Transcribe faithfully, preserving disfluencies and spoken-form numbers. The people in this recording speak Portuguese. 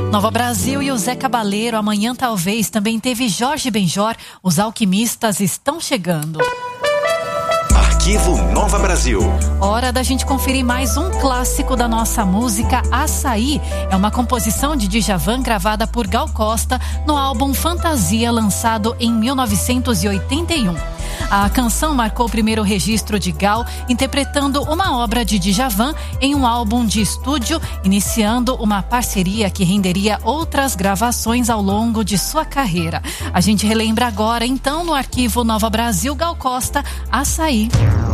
Nova Brasil e o Zé Cabaleiro, amanhã talvez, também teve Jorge Benjor, os alquimistas estão chegando. Arquivo Nova Brasil. Hora da gente conferir mais um clássico da nossa música, Açaí. É uma composição de Djavan gravada por Gal Costa no álbum Fantasia, lançado em mil novecentos e oitenta e um. A canção marcou o primeiro registro de Gal interpretando uma obra de Djavan em um álbum de estúdio, iniciando uma parceria que renderia outras gravações ao longo de sua carreira. A gente relembra agora, então, no Arquivo Nova Brasil, Gal Costa, Açaí.